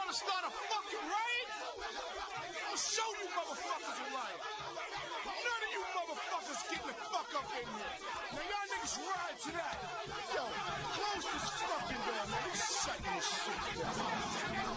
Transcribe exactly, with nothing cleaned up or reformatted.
to start a fucking riot? I'll show you motherfuckers a riot. None of you motherfuckers getting the fuck up in here. Now y'all niggas ride to that. Yo, close this fucking door, man. You shut this shit down.